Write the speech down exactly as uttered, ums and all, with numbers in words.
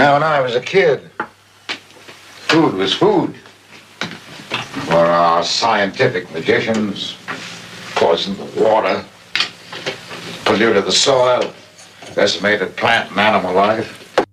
Now, when I was a kid, food was food. For our scientific magicians poisoned the water, polluted the soil, decimated plant and animal life.